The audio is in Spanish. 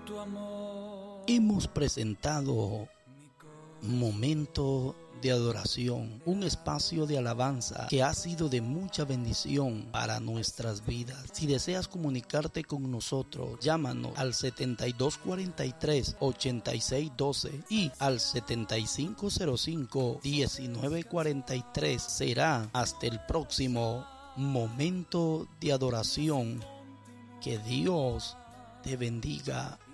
Hemos presentado Momento de Adoración, un espacio de alabanza que ha sido de mucha bendición para nuestras vidas. Si deseas comunicarte con nosotros, llámanos al 7243-8612 y al 7505-1943. Será hasta el próximo Momento de Adoración. Que Dios te bendiga